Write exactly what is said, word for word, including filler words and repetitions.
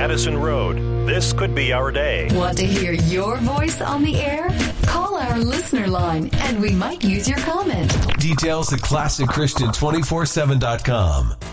Madison Road. This could be our day. Want to hear your voice on the air? Call our listener line and we might use your comment. Details at classic christian two forty-seven dot com.